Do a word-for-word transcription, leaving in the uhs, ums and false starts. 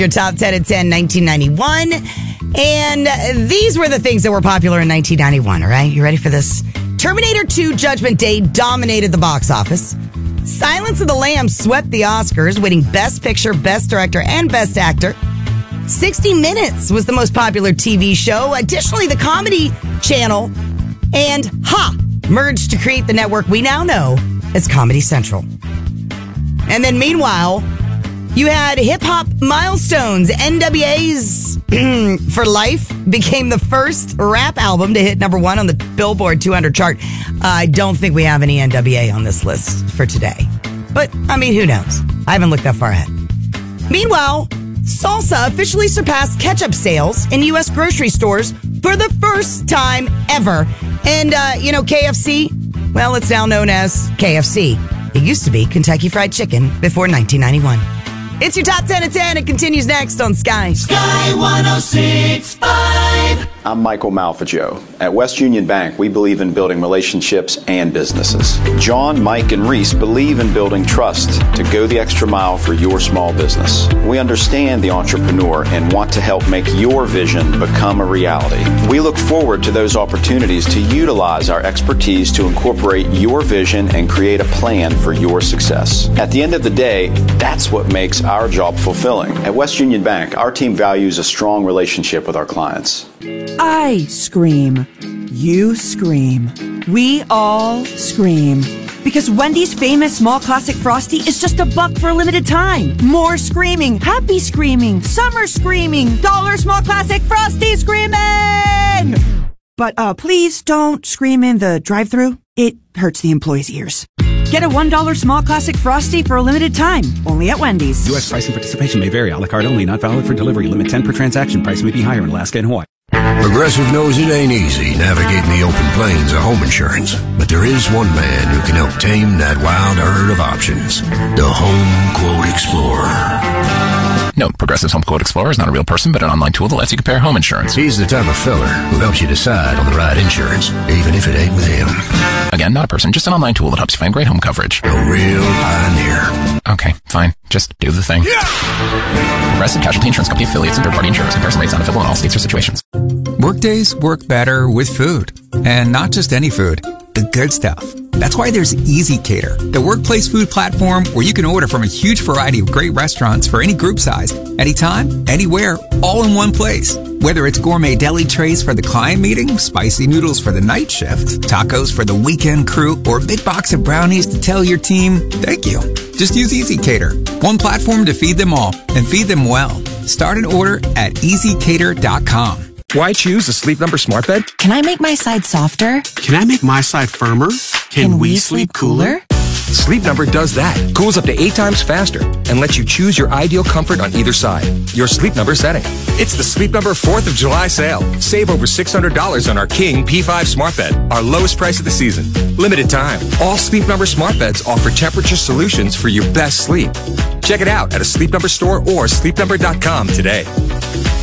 Your top ten at ten, nineteen ninety-one. And these were the things that were popular in nineteen ninety-one, all right? You ready for this? Terminator two Judgment Day dominated the box office. Silence of the Lambs swept the Oscars, winning Best Picture, Best Director, and Best Actor. sixty minutes was the most popular T V show. Additionally, the Comedy Channel and Ha! merged to create the network we now know as Comedy Central. And then meanwhile, you had hip-hop milestones. N W A's For Life became the first rap album to hit number one on the Billboard two hundred chart. Uh, I don't think we have any N W A on this list for today. But, I mean, who knows? I haven't looked that far ahead. Meanwhile, salsa officially surpassed ketchup sales in U S grocery stores for the first time ever. And, uh, you know, K F C, well, it's now known as K F C. It used to be Kentucky Fried Chicken before nineteen ninety-one. It's your top ten at ten. It continues next on Sky. Sky one oh six point five. I'm Michael Malfaggio. At West Union Bank, we believe in building relationships and businesses. John, Mike, and Reese believe in building trust to go the extra mile for your small business. We understand the entrepreneur and want to help make your vision become a reality. We look forward to those opportunities to utilize our expertise to incorporate your vision and create a plan for your success. At the end of the day, that's what makes our job fulfilling. At West Union Bank, our team values a strong relationship with our clients. I scream. You scream. We all scream. Because Wendy's famous small classic Frosty is just a buck for a limited time. More screaming, happy screaming, summer screaming, dollar small classic Frosty screaming! But uh, please don't scream in the drive-thru. It hurts the employees' ears. Get a one dollar small classic Frosty for a limited time, only at Wendy's. U S price and participation may vary. A la carte only, not valid for delivery. Limit ten per transaction. Price may be higher in Alaska and Hawaii. Progressive knows it ain't easy navigating the open plains of home insurance, but there is one man who can help tame that wild herd of options. The Home Quote Explorer. Note, Progressive's Home Quote Explorer is not a real person, but an online tool that lets you compare home insurance. He's the type of fella who helps you decide on the right insurance, even if it ain't with him. Again, not a person, just an online tool that helps you find great home coverage. A real pioneer. Okay, fine. Just do the thing. Yeah! Progressive Casualty Insurance Company affiliates and third-party insurers. Comparison rates not available in all states or situations. Workdays work better with food. And not just any food. The good stuff. That's why there's EasyCater, the workplace food platform where you can order from a huge variety of great restaurants for any group size, anytime, anywhere, all in one place. Whether it's gourmet deli trays for the client meeting, spicy noodles for the night shift, tacos for the weekend crew, or a big box of brownies to tell your team, thank you. Just use EasyCater, one platform to feed them all, and feed them well. Start an order at easy cater dot com. Why choose a Sleep Number smart bed? Can I make my side softer? Can I make my side firmer? Can, Can we, we sleep cooler? Sleep Number does that. Cools up to eight times faster and lets you choose your ideal comfort on either side. Your Sleep Number setting. It's the Sleep Number fourth of July sale. Save over six hundred dollars on our King P five smart bed, our lowest price of the season. Limited time. All Sleep Number smart beds offer temperature solutions for your best sleep. Check it out at a Sleep Number store or sleep number dot com today.